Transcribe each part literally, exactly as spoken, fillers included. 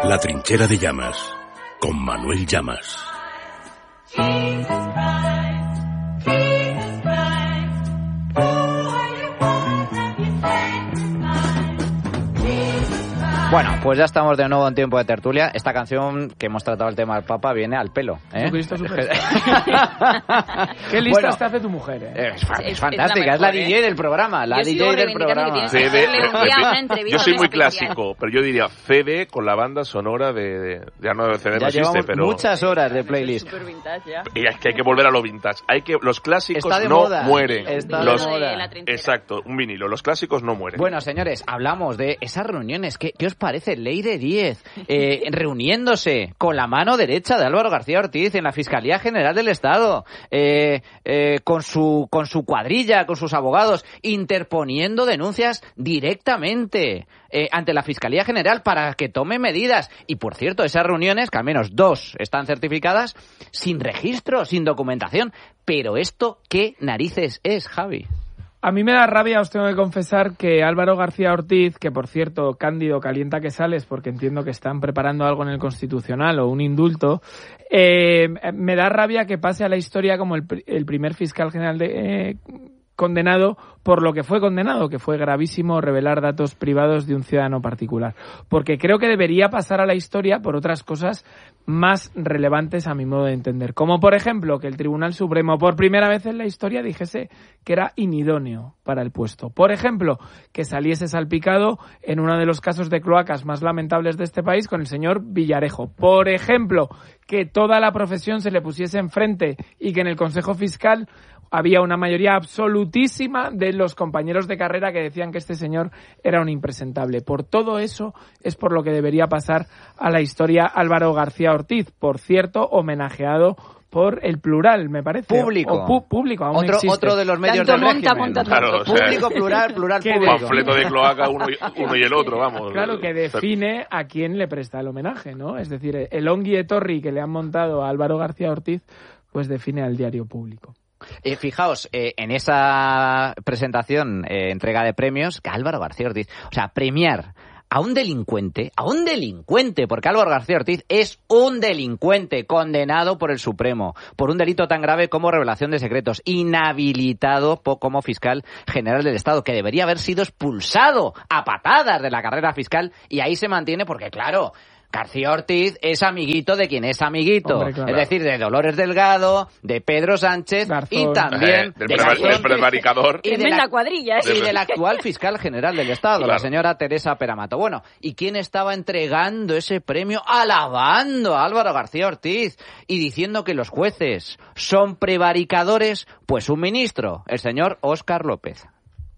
La trinchera de Llamas, con Manuel Llamas. Bueno, pues ya estamos de nuevo en tiempo de tertulia. Esta canción que hemos tratado el tema del Papa viene al pelo, ¿eh? Jesucristo Superstar. Qué lista Bueno, te hace tu mujer, ¿eh? Es, es, es fantástica, es la, mejor, es la D J ¿eh? del programa, la yo D J del programa. Fede, de, yo soy muy clásico, pero yo diría Fede con la banda sonora de, de ya no C D ya no existe, pero muchas horas de playlist. Super vintage, ya. Y es que hay que volver a lo vintage. Hay que los clásicos Está de no moda. mueren. Está los, de moda. Exacto, un vinilo. Los clásicos no mueren. Bueno, señores, hablamos de esas reuniones. ¿Qué, qué os parece? Ley de diez, eh, reuniéndose con la mano derecha de Álvaro García Ortiz en la Fiscalía General del Estado, eh, eh, con su con su cuadrilla, con sus abogados, interponiendo denuncias directamente eh, ante la Fiscalía General para que tome medidas. Y, por cierto, esas reuniones, que al menos dos están certificadas, sin registro, sin documentación. Pero esto, ¿qué narices es, Javi? A mí me da rabia, os tengo que confesar, que Álvaro García Ortiz, que por cierto, Cándido, calienta que sales, porque entiendo que están preparando algo en el Constitucional o un indulto, eh, me da rabia que pase a la historia como el, el primer fiscal general de, eh, condenado por lo que fue condenado, que fue gravísimo revelar datos privados de un ciudadano particular. Porque creo que debería pasar a la historia por otras cosas más relevantes a mi modo de entender. Como, por ejemplo, que el Tribunal Supremo por primera vez en la historia dijese que era inidóneo para el puesto. Por ejemplo, que saliese salpicado en uno de los casos de cloacas más lamentables de este país con el señor Villarejo. Por ejemplo, que toda la profesión se le pusiese enfrente y que en el Consejo Fiscal había una mayoría absolutísima de los compañeros de carrera que decían que este señor era un impresentable. Por todo eso es por lo que debería pasar a la historia Álvaro García Ortiz, por cierto, homenajeado por el plural, me parece. Público. O pu- público, aún otro, existe. otro de los medios Tanto del monta, régimen. monta, Claro, o sea, Público, plural, plural, público. panfleto de cloaca uno y, uno y el otro, vamos. Claro, que define a quién le presta el homenaje, ¿no? Es decir, el Ongi Etorri que le han montado a Álvaro García Ortiz, pues define al diario público. Eh, fijaos, eh, en esa presentación, eh, entrega de premios, que Álvaro García Ortiz, o sea, premiar a un delincuente, a un delincuente, porque Álvaro García Ortiz es un delincuente condenado por el Supremo, por un delito tan grave como revelación de secretos, inhabilitado como fiscal general del Estado, que debería haber sido expulsado a patadas de la carrera fiscal, y ahí se mantiene porque, claro, García Ortiz es amiguito de quien es amiguito. Hombre, claro. Es decir, de Dolores Delgado, de Pedro Sánchez Garzón. Y también eh, del de prevar, del prevaricador. Y de la cuadrilla. Y del actual fiscal general del Estado, claro. La señora Teresa Peramato. Bueno, ¿y quién estaba entregando ese premio? Alabando a Álvaro García Ortiz y diciendo que los jueces son prevaricadores, pues un ministro, el señor Óscar López.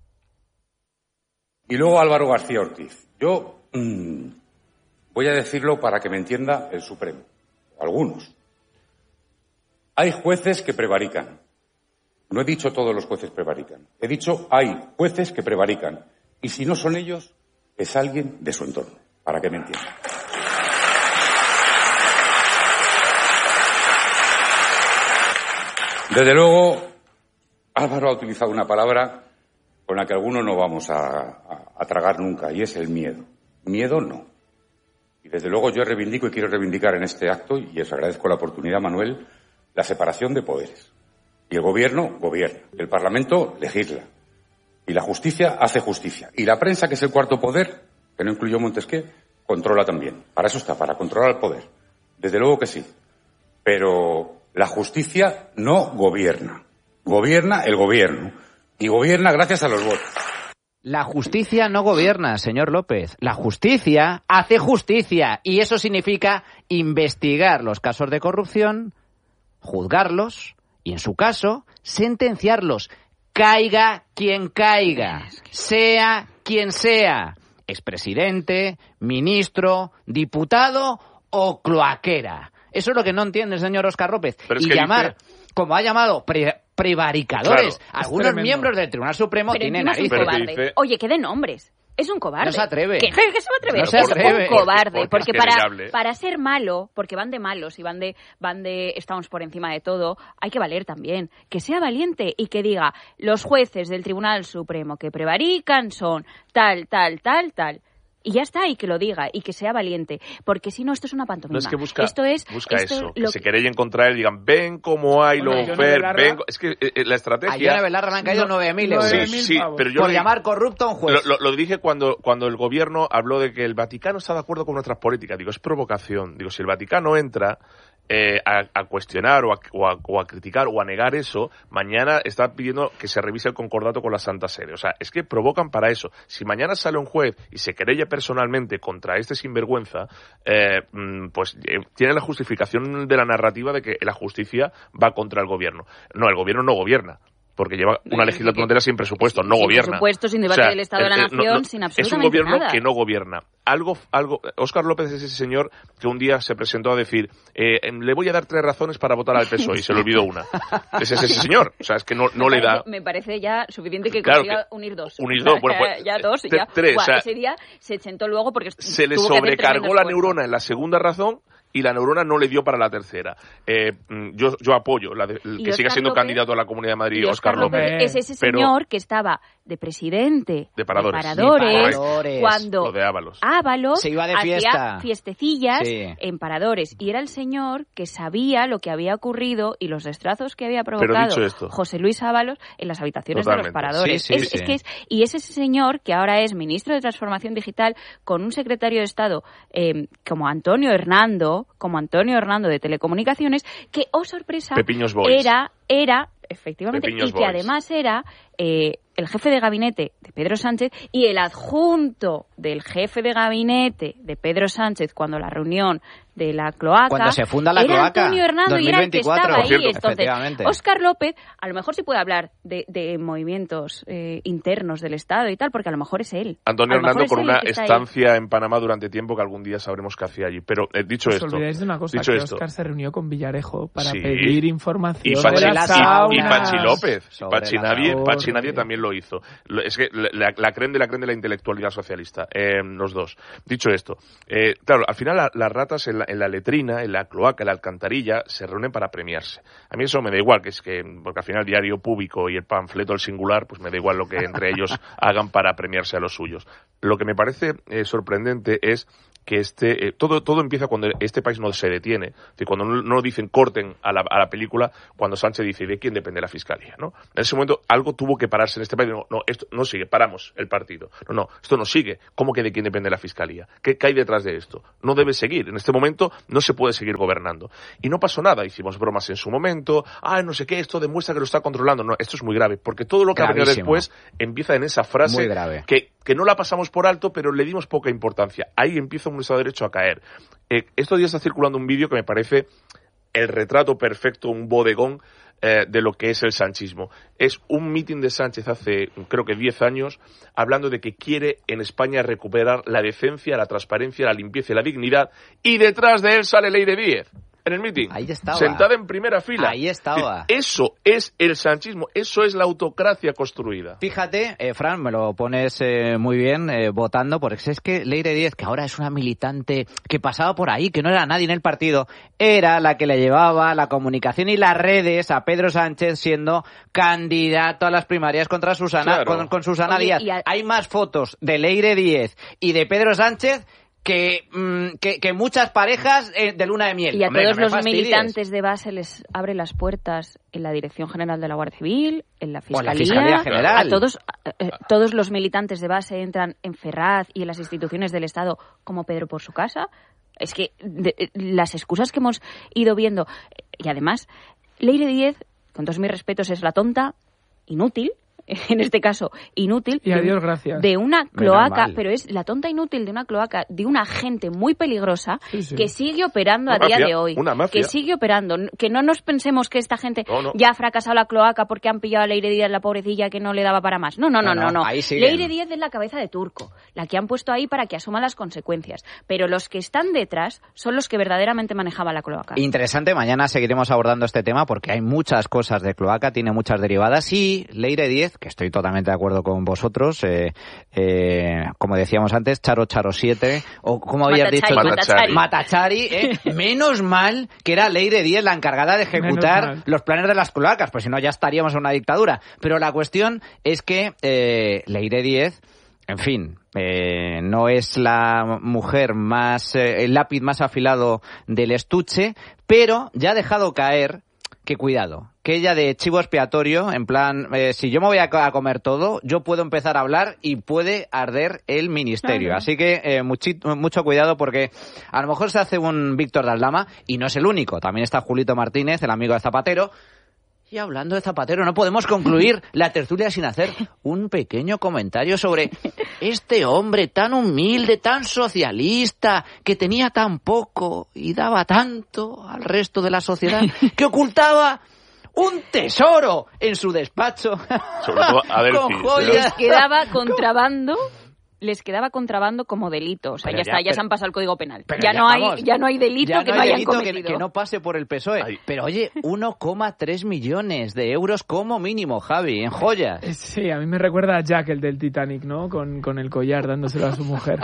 Y luego Álvaro García Ortiz. Yo... Mmm, voy a decirlo para que me entienda el Supremo, algunos. Hay jueces que prevarican. No he dicho todos los jueces prevarican. He dicho hay jueces que prevarican. Y si no son ellos, es alguien de su entorno, para que me entienda. Desde luego, Álvaro ha utilizado una palabra con la que algunos no vamos a, a, a tragar nunca, y es el miedo. Miedo no. Y desde luego yo reivindico y quiero reivindicar en este acto, y os agradezco la oportunidad, Manuel, la separación de poderes. Y el gobierno gobierna, el Parlamento legisla, y la justicia hace justicia. Y la prensa, que es el cuarto poder, que no incluyó Montesquieu, controla también. Para eso está, para controlar el poder. Desde luego que sí. Pero la justicia no gobierna. Gobierna el gobierno. Y gobierna gracias a los votos. La justicia no gobierna, señor López. La justicia hace justicia. Y eso significa investigar los casos de corrupción, juzgarlos y, en su caso, sentenciarlos. Caiga quien caiga, sea quien sea. Expresidente, ministro, diputado o cloaquera. Eso es lo que no entiende el señor Óscar López. Pero es y que llamar, dice... como ha llamado... Pre- prevaricadores. Claro, algunos miembros del Tribunal Supremo pero tienen narices. Pero Cobarde. dice... Oye, que de nombres. Es un cobarde. No se atreve. ¿Qué, qué se va a atrever? No se es atreve. un cobarde. Porque, porque porque es para, para ser malo, porque van de malos y van de, van de estamos por encima de todo, hay que valer también. Que sea valiente y que diga, los jueces del Tribunal Supremo que prevarican son tal, tal, tal, tal. Y ya está, y que lo diga, y que sea valiente. Porque si no, esto es una pantomima. No es que busca, esto es, busca esto eso, lo que se querellen contra él y digan, ven cómo hay Bueno, lo fer, ven... Es que eh, la estrategia... A Yone Belarra le han caído nueve mil euros. Sí, sí, pero yo por le... llamar corrupto a un juez. Lo, lo, lo dije cuando, cuando el gobierno habló de que el Vaticano está de acuerdo con nuestras políticas. Digo, es provocación. Digo, si el Vaticano entra... Eh, a, a cuestionar o a, o, a, o a criticar o a negar eso, mañana está pidiendo que se revise el concordato con la Santa Sede. O sea, es que provocan para eso. Si mañana sale un juez y se querella personalmente contra este sinvergüenza, eh, pues eh, tiene la justificación de la narrativa de que la justicia va contra el gobierno. No, el gobierno no gobierna. Porque lleva una legislatura entera sin presupuesto, no sin gobierna. Sin presupuesto, sin debate o sea, del Estado de la eh, Nación, no, no, sin absolutamente es un gobierno nada. que no gobierna. Algo, algo. Óscar López es ese señor que un día se presentó a decir, eh, le voy a dar tres razones para votar al P S O E y se le olvidó una. Es ese, ese señor. O sea, es que no, no me le parece, da. Me parece ya suficiente que claro consiga que unir dos. Unir dos, bueno, pues, ya dos y te, ya. Tres, Buah, o sea, ese día se sentó luego porque se le tuvo que hacer sobrecargó tremendo la esfuerzo. neurona en la segunda razón. Y la neurona no le dio para la tercera. Eh, yo, yo apoyo la de, el que siga siendo López, candidato a la Comunidad de Madrid, Óscar López. López. Es ese señor pero, que estaba de presidente de Paradores, de paradores, de paradores. cuando Lo de Ábalos. Ábalos se iba de hacía fiesta. fiestecillas sí. en Paradores. Y era el señor que sabía lo que había ocurrido y los destrozos que había provocado esto, José Luis Ábalos en las habitaciones totalmente. de los Paradores. Sí, sí, es, sí. es que es, y es ese señor que ahora es ministro de Transformación Digital con un secretario de Estado eh, como Antonio Hernando, como Antonio Hernando de Telecomunicaciones, que, oh sorpresa, era, era, efectivamente, Pepiños y que Boys. además era eh, el jefe de gabinete de Pedro Sánchez y el adjunto del jefe de gabinete de Pedro Sánchez cuando la reunión de la cloaca... Cuando se funda la era cloaca. Antonio Hernando y era el que estaba ahí. Cierto, Entonces, Óscar López, a lo mejor sí puede hablar de, de movimientos eh, internos del Estado y tal, porque a lo mejor es él. Antonio Hernando con una estancia ahí. en Panamá durante tiempo que algún día sabremos qué hacía allí. Pero eh, dicho Os esto... Os olvidáis de una cosa, dicho que esto, Óscar se reunió con Villarejo para sí, pedir información y Pachi, de las y, saunas. y Pachi López. Sobre Pachi la nadie, labor, Pachi nadie también lo hizo. Es que la, la creen de la creen de la intelectualidad socialista, eh, los dos. Dicho esto, eh, claro, al final la, las ratas en la, en la letrina, en la cloaca, en la alcantarilla, se reúnen para premiarse. A mí eso me da igual, que es que, porque al final el diario público y el panfleto el singular, pues me da igual lo que entre ellos hagan para premiarse a los suyos. Lo que me parece eh, sorprendente es que este eh, todo todo empieza cuando este país no se detiene, que cuando no, no dicen corten a la, a la película, cuando Sánchez dice ¿de quién depende la fiscalía? ¿No? En ese momento algo tuvo que pararse en este país. No, no, esto no sigue, paramos el partido. No, no, esto no sigue. ¿Cómo que de quién depende la fiscalía? ¿Qué, qué hay detrás de esto? No debe seguir. En este momento no se puede seguir gobernando. Y no pasó nada. Hicimos bromas en su momento. Ah, no sé qué, esto demuestra que lo está controlando. No, esto es muy grave, porque todo lo que ha venido después empieza en esa frase muy grave. que que no la pasamos por alto, pero le dimos poca importancia. Ahí empieza un Estado de Derecho a caer. Eh, estos días está circulando un vídeo que me parece el retrato perfecto, un bodegón eh, de lo que es el sanchismo. Es un mitin de Sánchez hace, creo que diez años, hablando de que quiere en España recuperar la decencia, la transparencia, la limpieza y la dignidad, y detrás de él sale Leire Díez. En el mitin, ahí estaba, sentada en primera fila. Ahí estaba. Eso es el sanchismo, eso es la autocracia construida. Fíjate, eh, Fran, me lo pones eh, muy bien eh, votando, porque es que Leire Díez, que ahora es una militante que pasaba por ahí, que no era nadie en el partido, era la que le llevaba la comunicación y las redes a Pedro Sánchez siendo candidato a las primarias contra Susana, claro. con, con Susana Oye, Díaz. a... Hay más fotos de Leire Díez y de Pedro Sánchez Que, mmm, que, que muchas parejas eh, de luna de miel. Y a Hombre, todos no los fastidies. militantes de base les abre las puertas en la Dirección General de la Guardia Civil, en la Fiscalía. O en la Fiscalía General. A todos, eh, todos los militantes de base entran en Ferraz y en las instituciones del Estado como Pedro por su casa. Es que de, las excusas que hemos ido viendo. Y además, Leire Díez, con todos mis respetos, es la tonta, inútil, en este caso, inútil, y adiós, de, gracias. de una cloaca, pero es la tonta inútil de una cloaca, de una gente muy peligrosa, sí, sí. que sigue operando una a día mafia, de hoy. Una mafia. Que sigue operando. Que no nos pensemos que esta gente no, no. ya ha fracasado la cloaca porque han pillado a Leire Díez, la pobrecilla, que no le daba para más. No, no, no, no. no, no. Ahí Leire Díez es la cabeza de turco, la que han puesto ahí para que asuma las consecuencias. Pero los que están detrás son los que verdaderamente manejaban la cloaca. Interesante, mañana seguiremos abordando este tema porque hay muchas cosas de cloaca, tiene muchas derivadas y Leire Díez, que estoy totalmente de acuerdo con vosotros, eh, eh, como decíamos antes, Charo Charo siete, o como habías dicho tú, Matachari, Matachari eh, menos mal que era Leire Díez la encargada de ejecutar los planes de las cloacas, pues si no ya estaríamos en una dictadura. Pero la cuestión es que eh, Leire Díez en fin, eh, no es la mujer más, eh, el lápiz más afilado del estuche, pero ya ha dejado caer que cuidado, que ella de chivo expiatorio, en plan, eh, si yo me voy a, a comer todo, yo puedo empezar a hablar y puede arder el ministerio. Claro. Así que eh, muchi, mucho cuidado porque a lo mejor se hace un Víctor de Aldama y no es el único. También está Julito Martínez, el amigo de Zapatero. Y hablando de Zapatero, no podemos concluir la tertulia sin hacer un pequeño comentario sobre este hombre tan humilde, tan socialista, que tenía tan poco y daba tanto al resto de la sociedad, que ocultaba un tesoro en su despacho. Sobre todo a Delphi. Les quedaba contrabando. Les quedaba contrabando como delito. O sea, ya, ya está, ya pero, se han pasado el Código Penal. Ya, ya, no hay, ya no hay delito ya que no, no hay hayan delito cometido. Que, que no pase por el P S O E. Ay. Pero oye, uno coma tres millones de euros como mínimo, Javi, en joyas. Sí, a mí me recuerda a Jack, el del Titanic, ¿no? Con, con el collar dándoselo a su mujer.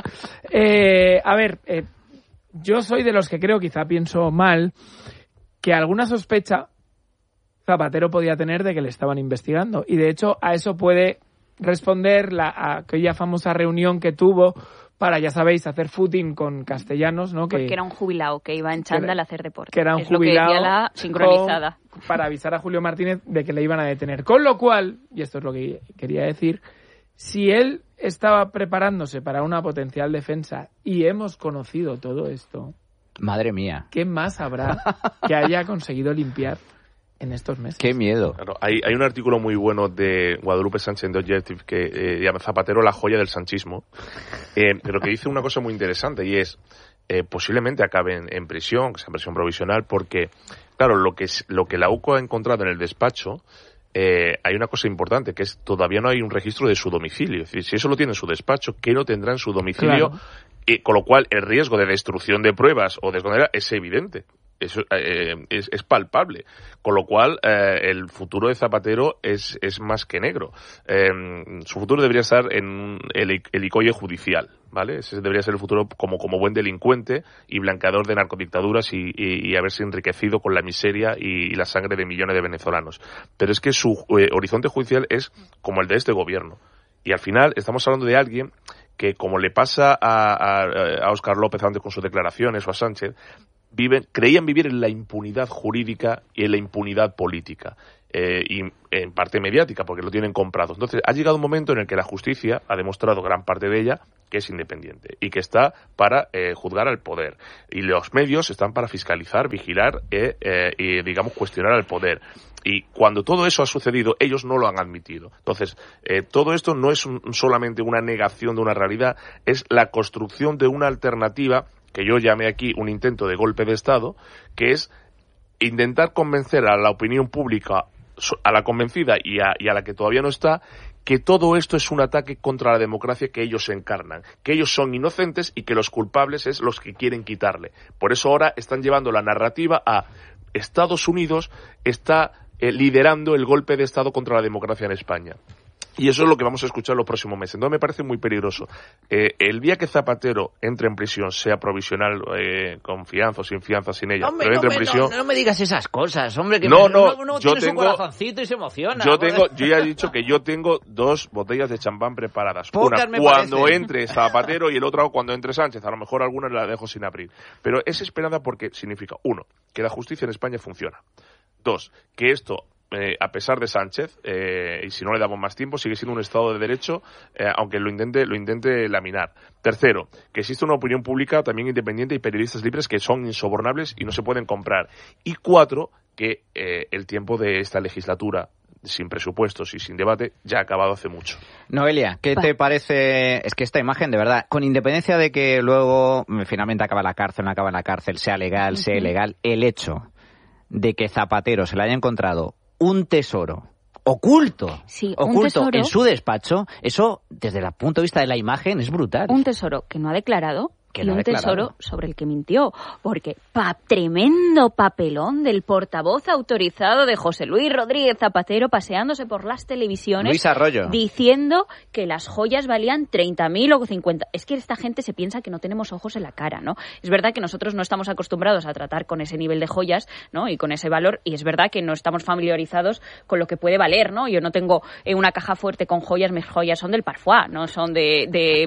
eh, a ver, eh, yo soy de los que creo, quizá pienso mal, que alguna sospecha Zapatero podía tener de que le estaban investigando. Y de hecho, a eso puede responder la aquella famosa reunión que tuvo para, ya sabéis, hacer footing con Castellanos, ¿no? Que, Porque era un jubilado que iba en chándal a hacer deporte. Que era un es jubilado lo que decía la sincronizada. Con, para avisar a Julio Martínez de que le iban a detener. Con lo cual, y esto es lo que quería decir, si él estaba preparándose para una potencial defensa y hemos conocido todo esto... Madre mía. ¿Qué más habrá que haya conseguido limpiar en estos meses? ¡Qué miedo! Claro, hay, hay un artículo muy bueno de Guadalupe Sánchez en The Objective que eh, llama Zapatero la joya del sanchismo, eh, pero que dice una cosa muy interesante y es, eh, posiblemente acabe en, en prisión, que sea en prisión provisional, porque, claro, lo que, es, lo que la U C O ha encontrado en el despacho, eh, hay una cosa importante, que es todavía no hay un registro de su domicilio. Es decir, si eso lo tiene en su despacho, ¿qué no tendrá en su domicilio? Claro. Y, con lo cual, el riesgo de destrucción de pruebas o de esconder es evidente. Eso eh, es, es palpable, con lo cual eh, el futuro de Zapatero es, es más que negro. Eh, su futuro debería estar en el, el icoye judicial, ¿vale? Ese debería ser el futuro como, como buen delincuente y blanqueador de narcodictaduras y, y, y haberse enriquecido con la miseria y, y la sangre de millones de venezolanos. Pero es que su eh, horizonte judicial es como el de este gobierno. Y al final estamos hablando de alguien que, como le pasa a, a, a Óscar López antes con sus declaraciones o a Sánchez, Viven, creían vivir en la impunidad jurídica y en la impunidad política, eh, y en parte mediática, porque lo tienen comprado. Entonces, ha llegado un momento en el que la justicia ha demostrado, gran parte de ella, que es independiente y que está para eh, juzgar al poder. Y los medios están para fiscalizar, vigilar eh, eh, y, digamos, cuestionar al poder. Y cuando todo eso ha sucedido, ellos no lo han admitido. Entonces, eh, todo esto no es un, solamente una negación de una realidad, es la construcción de una alternativa que yo llamé aquí un intento de golpe de Estado, que es intentar convencer a la opinión pública, a la convencida y a, y a la que todavía no está, que todo esto es un ataque contra la democracia que ellos encarnan, que ellos son inocentes y que los culpables es los que quieren quitarle. Por eso ahora están llevando la narrativa a Estados Unidos está eh, liderando el golpe de Estado contra la democracia en España. Y eso es lo que vamos a escuchar los próximos meses. Entonces me parece muy peligroso. Eh, el día que Zapatero entre en prisión, sea provisional, eh, con fianza o sin fianza, sin ella, hombre, pero entre no, en prisión... No, no me digas esas cosas, hombre, que no, me, no, uno, uno yo tiene tengo, su corazoncito y se emociona. Yo tengo, yo ya he dicho que yo tengo dos botellas de champán preparadas. Pocas Una me cuando parece. entre Zapatero y el otro cuando entre Sánchez. A lo mejor algunas las dejo sin abrir. Pero es esperanza porque significa, uno, que la justicia en España funciona. Dos, que esto... Eh, a pesar de Sánchez, eh, y si no le damos más tiempo, sigue siendo un Estado de Derecho, eh, aunque lo intente, lo intente laminar. Tercero, que existe una opinión pública también independiente y periodistas libres que son insobornables y no se pueden comprar. Y cuatro, que eh, el tiempo de esta legislatura, sin presupuestos y sin debate, ya ha acabado hace mucho. Noelia, ¿qué te parece? Es que esta imagen, de verdad, con independencia de que luego finalmente acaba la cárcel, no acaba en la cárcel, sea legal, sea ilegal, el hecho de que Zapatero se le haya encontrado un tesoro oculto, sí, oculto tesoro, en su despacho, eso desde el punto de vista de la imagen es brutal. Un tesoro que no ha declarado, Que y no un declarado. tesoro sobre el que mintió, porque pa tremendo papelón del portavoz autorizado de José Luis Rodríguez Zapatero paseándose por las televisiones Luis Arroyo. diciendo que las joyas valían treinta mil o cincuenta. Es que esta gente se piensa que no tenemos ojos en la cara, ¿no? Es verdad que nosotros no estamos acostumbrados a tratar con ese nivel de joyas, ¿no? Y con ese valor, y es verdad que no estamos familiarizados con lo que puede valer, ¿no? Yo no tengo eh, una caja fuerte con joyas, mis joyas son del Parfois, no son de... de,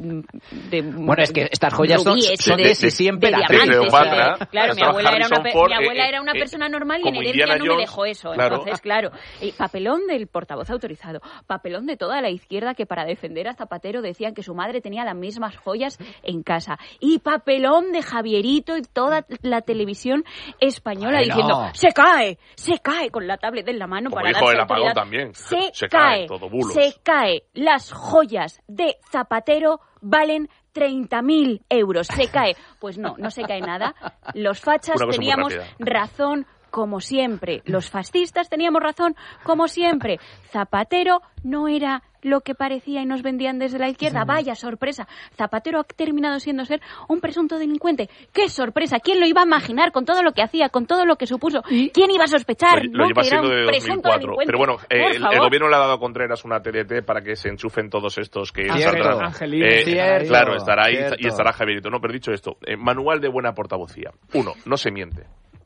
de bueno, es que estas joyas son, son de, de, de siempre de la diamantes, Cleopatra, de, claro, mi abuela, era una, Ford, mi abuela eh, era una eh, persona normal y en como herencia Indiana no me Jones, dejó eso. claro. Entonces, claro, el papelón del portavoz autorizado, papelón de toda la izquierda que para defender a Zapatero decían que su madre tenía las mismas joyas en casa, y papelón de Javierito y toda la televisión española Bueno. diciendo se cae, se cae con la tablet en la mano Como para dijo darse el apagón autoridad. también, Se, se cae, cae, todo bulos. se cae. Las joyas de Zapatero valen treinta mil euros. Se cae. Pues no, no se cae nada. Los fachas Una cosa muy teníamos rápida. razón como siempre. Los fascistas teníamos razón como siempre. Zapatero no era lo que parecía y nos vendían desde la izquierda. Vaya sorpresa. Zapatero ha terminado siendo ser un presunto delincuente. ¡Qué sorpresa! ¿Quién lo iba a imaginar con todo lo que hacía, con todo lo que supuso? ¿Quién iba a sospechar? Lo, lo ¿no? lleva que era siendo un de dos mil presunto cuatro. delincuente. Pero bueno, eh, Por el, el favor. gobierno le ha dado a Contreras una T D T para que se enchufen todos estos que Cierto. saldrán. Angelino, Eh, cierto. claro, estará ahí Cierto. y estará Javierito. No, pero dicho esto, eh, manual de buena portavocía. Uno, no se miente.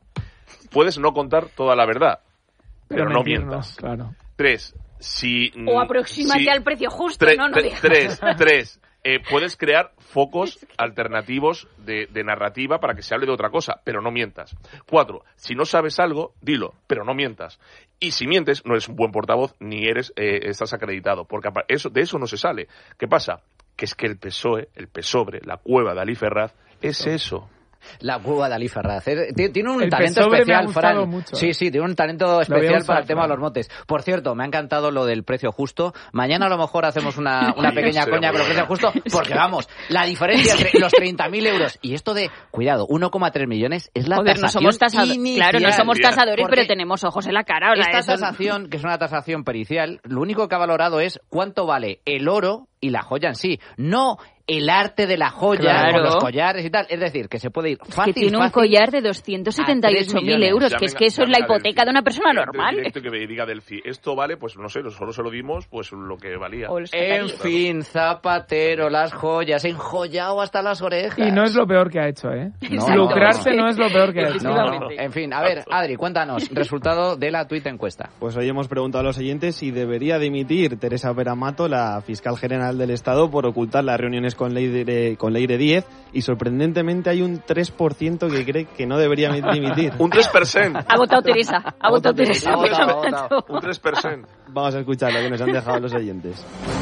Puedes no contar toda la verdad, pero, no mentirnos, mientas. Claro. Tres, si... O aproxímate si- al precio justo, Tre- no, no tre- digas. Tres, tres. Eh, puedes crear focos alternativos de, de narrativa para que se hable de otra cosa, pero no mientas. Cuatro, si no sabes algo, dilo, pero no mientas. Y si mientes, no eres un buen portavoz ni eres eh, estás acreditado, porque apa- eso, de eso no se sale. ¿Qué pasa? Que es que el P S O E, el PSOBRE, la cueva de Ali Ferraz, es eso. La cueva de Ali Ferraz. Eh, Tiene tiene un El talento PSOE me ha especial, gustado Fran. mucho, Sí, eh. sí, tiene un talento Lo voy a especial usar, para el tema de Fran. los motes. Por cierto, me ha encantado lo del precio justo. Mañana a lo mejor hacemos una, una pequeña Sería coña muy con el precio bueno. justo, porque vamos, la diferencia entre los treinta mil euros y esto de, cuidado, uno coma tres millones es la Joder, no tasación somos tasadores. inicial. Claro, no somos Bien. tasadores, Porque pero tenemos ojos en la cara. O sea, esta eso- tasación, que es una tasación pericial, lo único que ha valorado es cuánto vale el oro y la joya en sí, no el arte de la joya, Claro. con los collares y tal. Es decir, que se puede ir Es fácil, que tiene un fácil. collar de doscientos setenta y ocho mil euros, que es que eso es la hipoteca de una persona normal. Directo que me diga Delphi, esto vale, pues no sé, solo se lo dimos, pues lo que valía. O los En catalanes. fin, Zapatero, las joyas, enjollado hasta las orejas. Y no es lo peor que ha hecho, ¿eh? No, Lucrarse no. no es lo peor que ha hecho. No, no. Efectivamente. En fin, a ver, Adri, cuéntanos, resultado de la tuit encuesta. Pues hoy hemos preguntado a los oyentes si debería dimitir Teresa Veramato, la fiscal general del Estado, por ocultar las reuniones con Leire, con Leire Díez, y sorprendentemente hay un tres por ciento que cree que no debería dimitir. Un tres por ciento. Ha votado Teresa. Ha votado Teresa. Ha votado, ha votado. Un tres por ciento. Vamos a escuchar lo que nos han dejado los oyentes.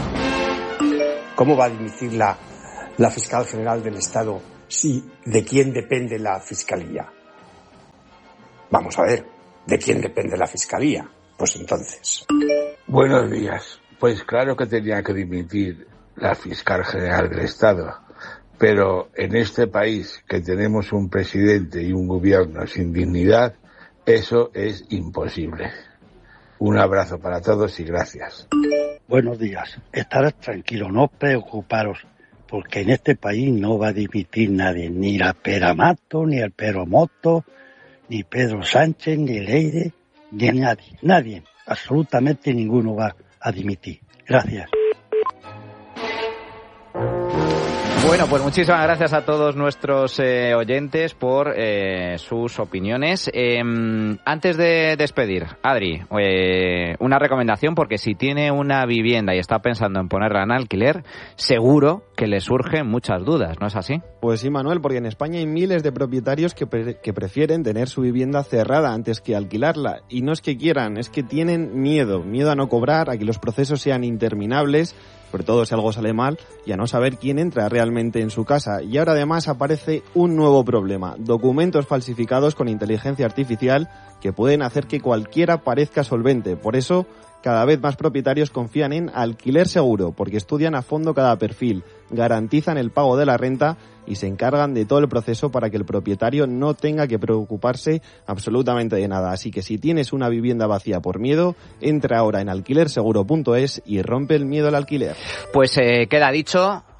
¿Cómo va a dimitir la, la fiscal general del Estado si de quién depende la fiscalía? Vamos a ver, ¿de quién depende la fiscalía? Pues entonces. Buenos días. Pues claro que tenía que dimitir la fiscal general del Estado, pero en este país que tenemos un presidente y un gobierno sin dignidad, eso es imposible. Un abrazo para todos y gracias. Buenos días. Estar tranquilo, no preocuparos, porque en este país no va a dimitir nadie, ni la Peramato, ni el Peromoto, ni Pedro Sánchez, ni Leire, ni nadie, nadie, absolutamente ninguno va a dimitir. Gracias. Bueno, pues muchísimas gracias a todos nuestros eh, oyentes por eh, sus opiniones. Eh, antes de despedir, Adri, eh, una recomendación, porque si tiene una vivienda y está pensando en ponerla en alquiler, seguro que le surgen muchas dudas, ¿no es así? Pues sí, Manuel, porque en España hay miles de propietarios que, pre- que prefieren tener su vivienda cerrada antes que alquilarla. Y no es que quieran, es que tienen miedo. Miedo a no cobrar, a que los procesos sean interminables, sobre todo si algo sale mal, y a no saber quién entra realmente en su casa. Y ahora además aparece un nuevo problema: documentos falsificados con inteligencia artificial que pueden hacer que cualquiera parezca solvente. Por eso, cada vez más propietarios confían en Alquiler Seguro, porque estudian a fondo cada perfil, garantizan el pago de la renta y se encargan de todo el proceso para que el propietario no tenga que preocuparse absolutamente de nada. Así que si tienes una vivienda vacía por miedo, entra ahora en alquiler seguro punto es y rompe el miedo al alquiler. Pues eh, queda dicho.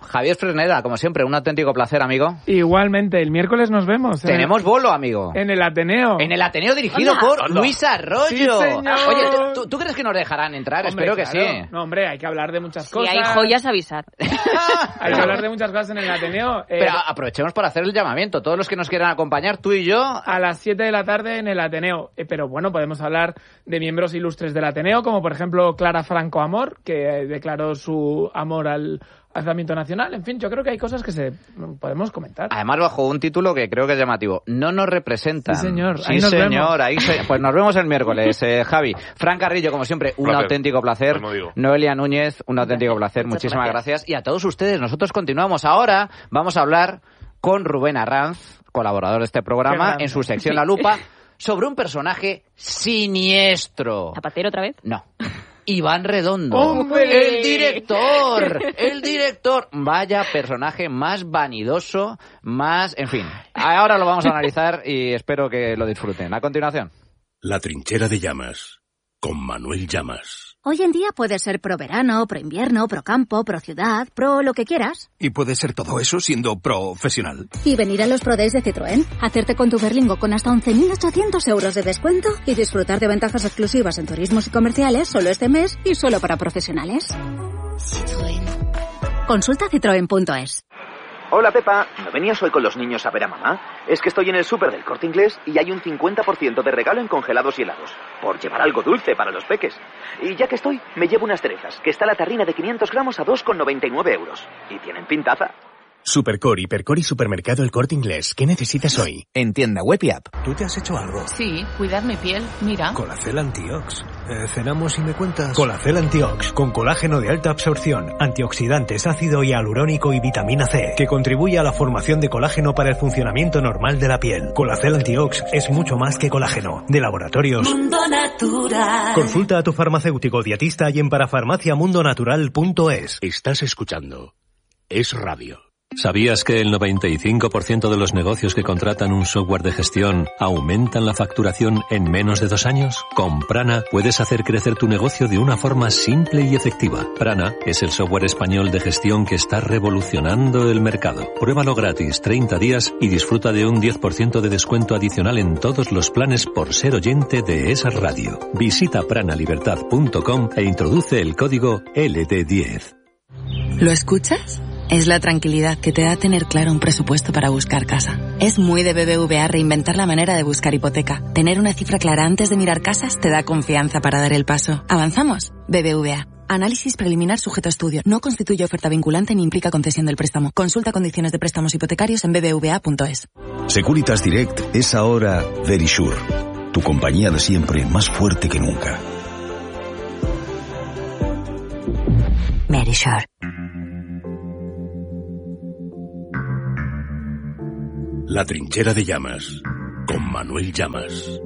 Javier Fresneda, como siempre, un auténtico placer, amigo. Igualmente, el miércoles nos vemos. ¿eh? Tenemos bolo, amigo. En el Ateneo. En el Ateneo dirigido ¡Anda! por ¡Anda! Luis Arroyo. Sí, señor. Oye, ¿tú, tú, tú crees que nos dejarán entrar? Hombre, Espero que claro. sí. No, hombre, hay que hablar de muchas Si cosas. hay joyas, avisar. Hay que hablar de muchas cosas en el Ateneo. Eh, Pero aprovechemos para hacer el llamamiento. Todos los que nos quieran acompañar, tú y yo... A las siete de la tarde en el Ateneo. Eh, pero bueno, podemos hablar de miembros ilustres del Ateneo, como por ejemplo Clara Franco Amor, que eh, declaró su amor al alzamiento nacional. En fin, yo creo que hay cosas que se podemos comentar. Además, bajo un título que creo que es llamativo. No nos representan. Sí, señor. Sí, ahí nos señor. vemos. Ahí se... Pues nos vemos el miércoles, eh, Javi. Fran Carrillo, como siempre, un placer. auténtico placer. Noelia Núñez, un auténtico placer. Muchas Muchísimas gracias. gracias. Y a todos ustedes, nosotros continuamos. Ahora vamos a hablar con Rubén Arranz, colaborador de este programa, en su sección Sí. La Lupa, sobre un personaje siniestro. ¿Zapatero otra vez? No. Iván Redondo. ¡Hombre! El director. El director. Vaya personaje más vanidoso, más... En fin. Ahora lo vamos a analizar y espero que lo disfruten. A continuación. La trinchera de llamas. Con Manuel Llamas. Hoy en día puedes ser pro verano, pro invierno, pro campo, pro ciudad, pro lo que quieras. Y puede ser todo eso siendo profesional. Y venir a los Pro Days de Citroën, hacerte con tu Berlingo con hasta once mil ochocientos euros de descuento y disfrutar de ventajas exclusivas en turismos y comerciales solo este mes y solo para profesionales. Citroën. Consulta citroen punto es. Hola Pepa, ¿no venías hoy con los niños a ver a mamá? Es que estoy en el súper del Corte Inglés y hay un cincuenta por ciento de regalo en congelados y helados, por llevar algo dulce para los peques. Y ya que estoy, me llevo unas cerezas, que está la tarrina de quinientos gramos a dos con noventa y nueve euros. Y tienen pintaza. Supercore, Hipercore y Supermercado El Corte Inglés. ¿Qué necesitas hoy? En tienda web y app. ¿Tú te has hecho algo? Sí, cuidar mi piel. Mira. Colacel Antiox. Eh, cenamos y me cuentas. Colacel Antiox, con colágeno de alta absorción, antioxidantes, ácido hialurónico y vitamina C, que contribuye a la formación de colágeno para el funcionamiento normal de la piel. Colacel Antiox es mucho más que colágeno. De laboratorios Mundo Natural. Consulta a tu farmacéutico dietista y en parafarmacia mundo natural punto es. Estás escuchando Es Radio. ¿Sabías que el noventa y cinco por ciento de los negocios que contratan un software de gestión aumentan la facturación en menos de dos años? Con Prana puedes hacer crecer tu negocio de una forma simple y efectiva. Prana es el software español de gestión que está revolucionando el mercado. Pruébalo gratis treinta días y disfruta de un diez por ciento de descuento adicional en todos los planes por ser oyente de esa radio. Visita pranalibertad punto com e introduce el código L D diez. ¿Lo escuchas? Es la tranquilidad que te da tener claro un presupuesto para buscar casa. Es muy de B B V A reinventar la manera de buscar hipoteca. Tener una cifra clara antes de mirar casas te da confianza para dar el paso. ¿Avanzamos? B B V A. Análisis preliminar sujeto a estudio. No constituye oferta vinculante ni implica concesión del préstamo. Consulta condiciones de préstamos hipotecarios en b b v a punto es. Securitas Direct es ahora Verisure. Tu compañía de siempre más fuerte que nunca. Verisure. La trinchera de llamas, con Manuel Llamas.